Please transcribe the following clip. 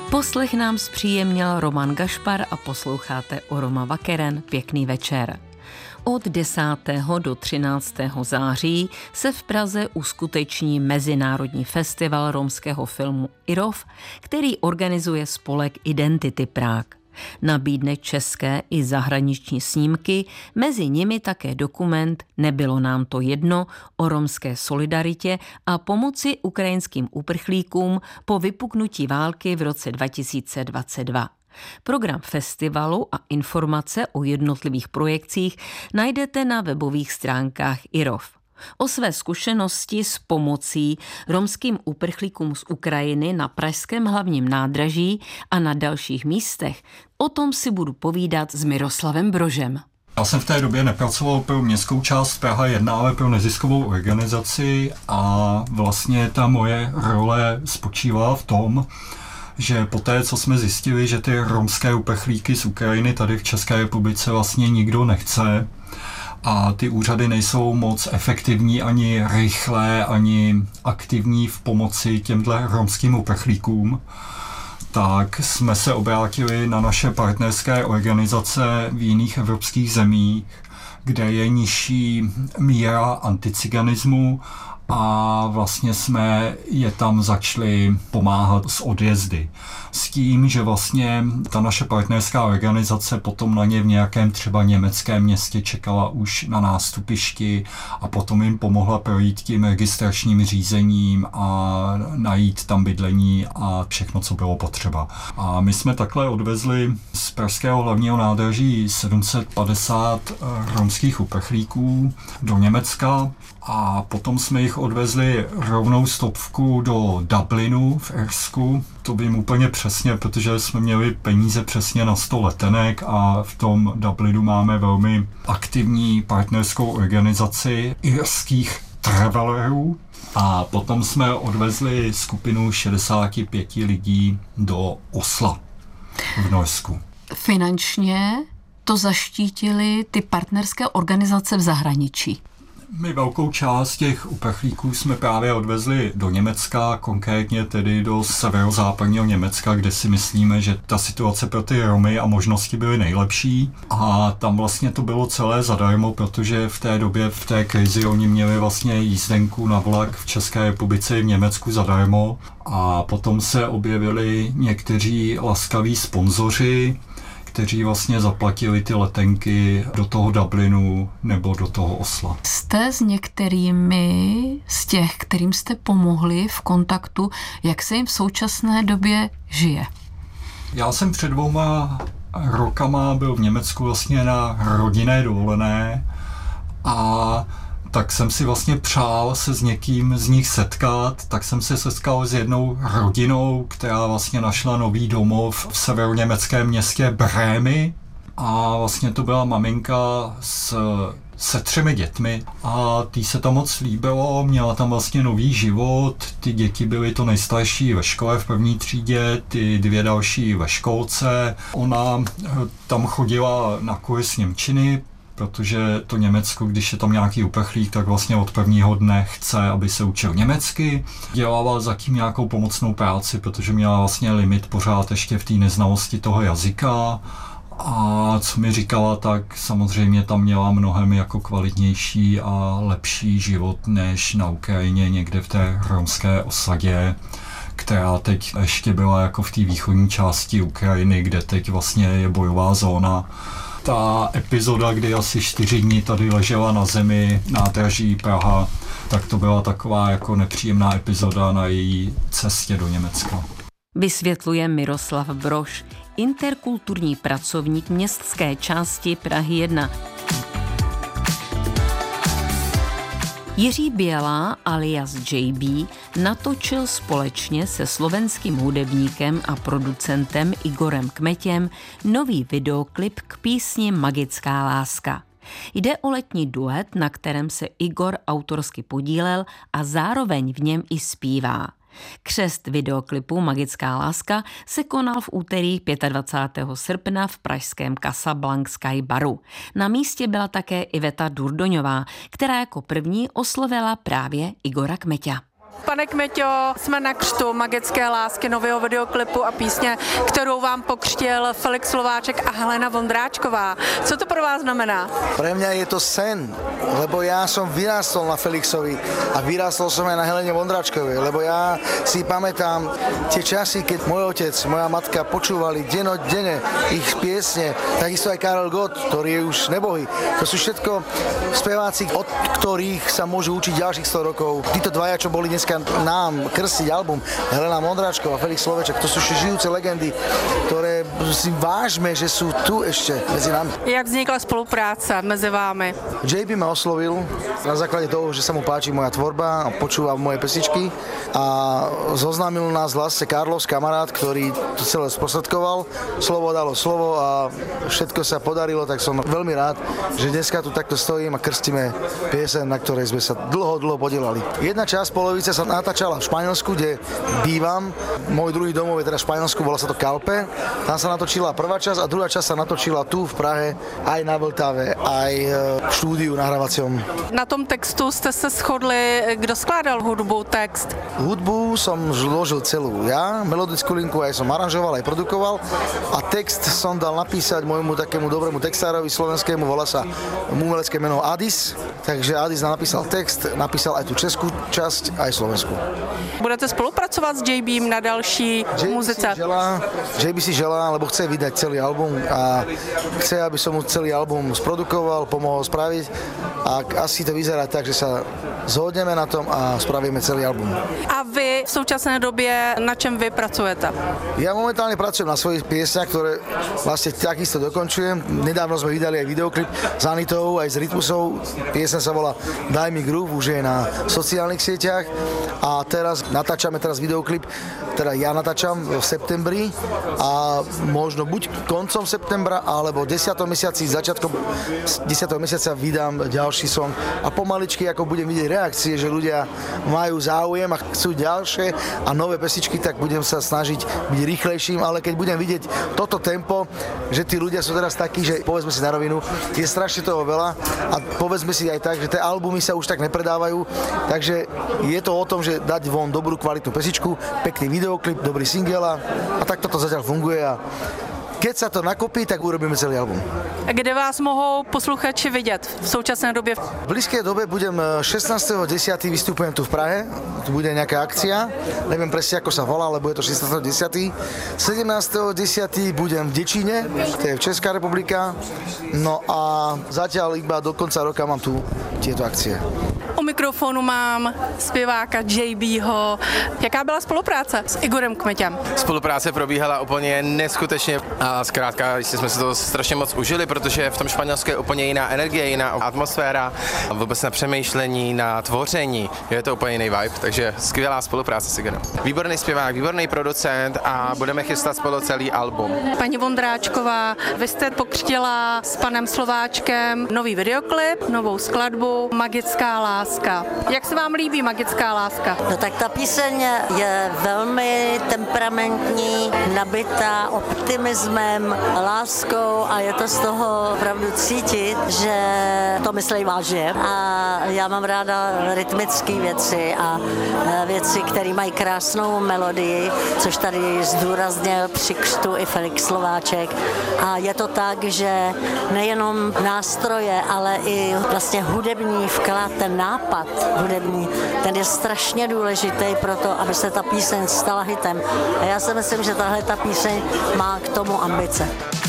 Poslech nám zpříjemnil Roman Gašpar a posloucháte o Roma Vakeren. Pěkný večer. Od 10. do 13. září se v Praze uskuteční Mezinárodní festival romského filmu IROF, který organizuje spolek Identity Prague. Nabídne české i zahraniční snímky, mezi nimi také dokument Nebylo nám to jedno o romské solidaritě a pomoci ukrajinským uprchlíkům po vypuknutí války v roce 2022. Program festivalu a informace o jednotlivých projekcích najdete na webových stránkách IROF. O své zkušenosti s pomocí romským uprchlíkům z Ukrajiny na pražském hlavním nádraží a na dalších místech, o tom si budu povídat s Miroslavem Brožem. Já jsem v té době nepracoval pro městskou část Praha 1, ale pro neziskovou organizaci a vlastně ta moje role spočívala v tom, že poté, co jsme zjistili, že ty romské uprchlíky z Ukrajiny tady v České republice vlastně nikdo nechce, a ty úřady nejsou moc efektivní, ani rychlé, ani aktivní v pomoci těmto romským uprchlíkům, tak jsme se obrátili na naše partnerské organizace v jiných evropských zemích, kde je nižší míra anticiganismu a vlastně jsme je tam začali pomáhat s odjezdy. S tím, že vlastně ta naše partnerská organizace potom na ně v nějakém třeba německém městě čekala už na nástupišti a potom jim pomohla projít tím registračním řízením a najít tam bydlení a všechno, co bylo potřeba. A my jsme takhle odvezli z pražského hlavního nádraží 750 romských uprchlíků do Německa a potom jsme jich odvezli rovnou stovku do Dublinu v Irsku. To vím úplně přesně, protože jsme měli peníze přesně na 100 letenek a v tom Dublinu máme velmi aktivní partnerskou organizaci irských travelerů. A potom jsme odvezli skupinu 65 lidí do Osla v Norsku. Finančně to zaštítili ty partnerské organizace v zahraničí. My velkou část těch uprchlíků jsme právě odvezli do Německa, konkrétně tedy do severozápadního Německa, kde si myslíme, že ta situace pro ty Romy a možnosti byly nejlepší. A tam vlastně to bylo celé zadarmo, protože v té době, v té krizi, oni měli vlastně jízdenku na vlak v České republice i v Německu zadarmo. A potom se objevili někteří laskaví sponzoři, kteří vlastně zaplatili ty letenky do toho Dublinu nebo do toho Osla. Jste s některými z těch, kterým jste pomohli, v kontaktu, jak se jim v současné době žije? Já jsem před 2 rokama byl v Německu vlastně na rodinné dovolené a tak jsem si vlastně přál se s někým z nich setkat, tak jsem se setkal s jednou rodinou, která vlastně našla nový domov v severoněmeckém městě Brémy a vlastně to byla maminka se 3 dětmi a tý se tam moc líbilo, měla tam vlastně nový život, ty děti byly to nejstarší ve škole v 1. třídě, ty 2 další ve školce, ona tam chodila na kurz němčiny, protože to Německo, když je tam nějaký uprchlík, tak vlastně od prvního dne chce, aby se učil německy. Dělala zatím nějakou pomocnou práci, protože měla vlastně limit pořád ještě v té neznalosti toho jazyka. A co mi říkala, tak samozřejmě tam měla mnohem jako kvalitnější a lepší život než na Ukrajině, někde v té romské osadě, která teď ještě byla jako v té východní části Ukrajiny, kde teď vlastně je bojová zóna. Ta epizoda, kdy asi 4 dny tady ležela na zemi nádraží Praha, tak to byla taková jako nepříjemná epizoda na její cestě do Německa. Vysvětluje Miroslav Brož, interkulturní pracovník městské části Prahy 1. Jiří Bělá alias JB natočil společně se slovenským hudebníkem a producentem Igorem Kmetěm nový videoklip k písni Magická láska. Jde o letní duet, na kterém se Igor autorsky podílel a zároveň v něm i zpívá. Křest videoklipu Magická láska se konal v úterý 25. srpna v pražském Casablanca baru. Na místě byla také Iveta Durdoňová, která jako první oslovila právě Igora Kmeťa. Pane Kmeťo, jsme na křtu Magické lásky, nového videoklipu a písně, kterou vám pokřtil Felix Slováček a Helena Vondráčková. Co to pro vás znamená? Pre mňa je to sen, lebo ja som vyrástol na Felixovi a vyrástol som aj na Helene Vondráčkovej, lebo ja si pamätám tie časy, keď môj otec, moja matka počúvali dennodenne ich piesne, takisto aj Karel Gott, ktorý je už nebohý. To sú všetko speváci, od ktorých sa môžu učiť ďalších 100 rokov. Títo dvaja, čo boli dneska nám krstiť album, Helena Vondráčková a Felix Slováček, to sú žijúce legendy, ktoré si vážme, že sú tu ešte medzi nami. Jak vznikla spolupráce mezi vámi? JB ma oslovil na základe toho, že sa mu páči moja tvorba a počúva moje pesničky a zoznámil nás vlastne Carlos, kamarát, ktorý to celé sprostredkoval. Slovo dalo slovo a všetko sa podarilo, tak som veľmi rád, že dneska tu takto stojím a krstíme pieseň, na ktorej sme sa dlho podielali. Jedna časť polovice sa natáčala v Španielsku, kde bývam. Môj druhý domov je teda v Španielsku, volá sa to Calpe. Tam sa natočila prvá časť a druhá časť sa natočila tu v Prahe, aj na Vltave, aj v štúdiu nahrávacom. Na tom textu jste se shodli, kdo skládal hudbu, text? Hudbu som zložil celú ja, melodickú linku aj som aranžoval, aj produkoval a text som dal napísať môjmu takému dobrému textárovi slovenskému, volá sa umelecké meno Adis, takže Adis napísal text, napísal aj tú českú časť, aj slovenskú. Budete spolupracovat s JBím na další muzice? JB si želá, lebo chce vydať celý album a chce, aby som mu celý album sprodukoval, pomohol spraviť a asi to vyzerá tak, že sa zhodneme na tom a spravíme celý album. A vy v současné době na čem vy pracujete? Ja momentálne pracujem na svojich piesňach, ktoré vlastne takisto dokončujem. Nedávno sme vydali aj videoklip s Anitou, aj s Rytmusou. Piesň sa volá Daj mi groove, už je na sociálnych sieťach a teraz natáčame videoklip, teda ja natáčam v septembri a možno buď koncom septembra alebo 10. mesiaci, začiatkom 10. mesiaca vydám ďalší song a pomaličky, ako budem vidieť reakcie, že ľudia majú záujem a chcú ďalšie a nové pesničky, tak budem sa snažiť byť rýchlejším, ale keď budem vidieť toto tempo, že tí ľudia sú teraz takí, že povedzme si na rovinu, je strašne toho veľa a povedzme si aj tak, že tie albumy sa už tak nepredávajú, takže je to o tom, že dať von dobrú kvalitnú pesničku, pekný videoklip, dobrý single a takto to zatiaľ funguje a keď sa to nakopí, tak urobíme celý album. A kde vás mohou posluchači vidět v současné době? V blízkej dobe budem 16.10. vystupujem tu v Prahe, tu bude nejaká akcia, neviem presne ako sa volá, lebo je to 16.10. 17.10. budem v Dečíne, to je v Česká republika, no a zatiaľ iba do konca roka mám tu tieto akcie. U mikrofonu mám zpěváka JBho. Jaká byla spolupráce s Igorem Kmeťem? Spolupráce probíhala úplně neskutečně a zkrátka jsme si to strašně moc užili, protože v tom Španělsku je úplně jiná energie, jiná atmosféra, vůbec na přemýšlení, na tvoření. Je to úplně jiný vibe, takže skvělá spolupráce s Igorem. Výborný zpěvák, výborný producent a budeme chystat spolu celý album. Paní Vondráčková, vy jste pokřtila s panem Slováčkem nový videoklip, novou skladbu Magická láska. Jak se vám líbí Magická láska? No tak ta píseň je velmi temperamentní, nabitá optimismem, láskou a je to z toho opravdu cítit, že to myslí vážně. A já mám ráda rytmické věci a věci, které mají krásnou melodii, což tady zdůraznil při křtu i Felix Slováček. A je to tak, že nejenom nástroje, ale i vlastně hudební vklad, ten nápad hudební, ten je strašně důležitý pro to, aby se ta píseň stala hitem. A já si myslím, že tahle ta píseň má k tomu ambice.